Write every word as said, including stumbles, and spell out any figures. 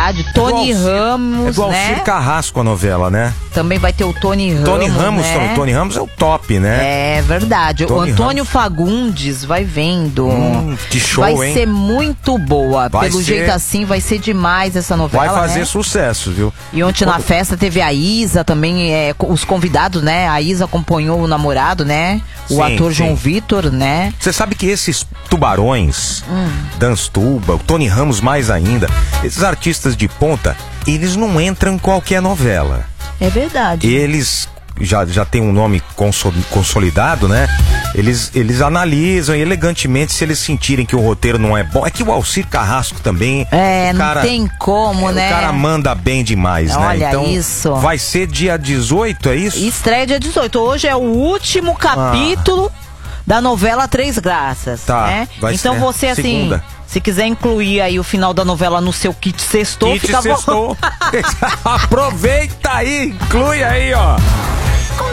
verdade. Tony é do Alcir, Ramos, é do Alcir né? Carrasco a novela, né? Também vai ter o Tony Ramos, Tony Ramos, né? Tony Ramos é o top, né? É verdade. Tony o Antônio Ramos. Fagundes vai vendo. Hum, que show, vai hein? ser muito boa. Vai Pelo ser- jeito assim, vai ser demais essa novela, Vai fazer né? sucesso, viu? E ontem na festa teve a Isa também, é, os convidados, né? A Isa acompanhou o namorado, né? O Sim, ator sim. João Vitor, né? Você sabe que esses tubarões, Hum. Dance Tuba, o Tony Ramos mais ainda, esses artistas de ponta, eles não entram em qualquer novela. É verdade. Eles já, já tem um nome consol- consolidado, né? Eles, eles analisam elegantemente se eles sentirem que o roteiro não é bom. É que o Alcir Carrasco também... É, o não tem como, é, né? O cara manda bem demais, né? Olha Então, isso. vai ser dia dezoito, é isso? Estreia dia dezoito. Hoje é o último capítulo da novela Três Graças. Tá, né? vai Então ser você, assim, segunda. se quiser incluir aí o final da novela no seu kit sextou, Kit fica bom. sextou. Aproveita aí, inclui aí, ó.